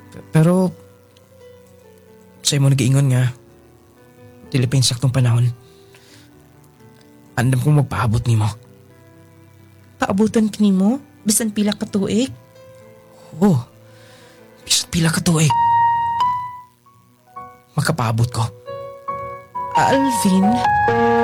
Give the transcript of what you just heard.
Pero, sa'yo mo nag-iingon nga, dili pa yung saktong panahon. Andam kong magpaabot ni mo. Paabutan ka nimo? Bisan pila ka tuig? Oo, bisat pila ka tuig. Makapaabot ko. Alvin,